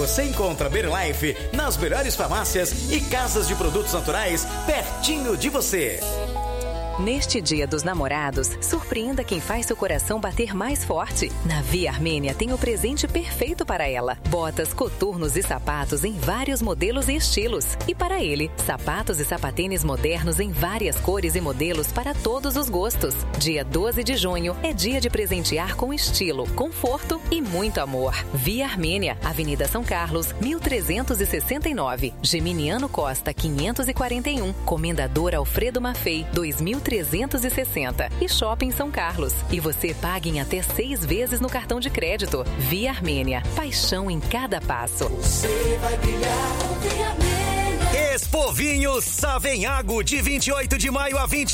Você encontra Berlife nas melhores farmácias e casas de produtos naturais pertinho de você. Neste Dia dos Namorados, surpreenda quem faz seu coração bater mais forte. Na Via Armênia tem o presente perfeito para ela. Botas, coturnos e sapatos em vários modelos e estilos. E para ele, sapatos e sapatênis modernos em várias cores e modelos para todos os gostos. Dia 12 de junho é dia de presentear com estilo, conforto e muito amor. Via Armênia, Avenida São Carlos, 1369. Geminiano Costa, 541. Comendador Alfredo Maffei, 2360. E Shopping São Carlos. E você paga em até 6 vezes no cartão de crédito. Via Armênia. Paixão em cada passo. Você vai brilhar com Via Armênia. Expo Vinhos Savenhago, de 28 de maio a 20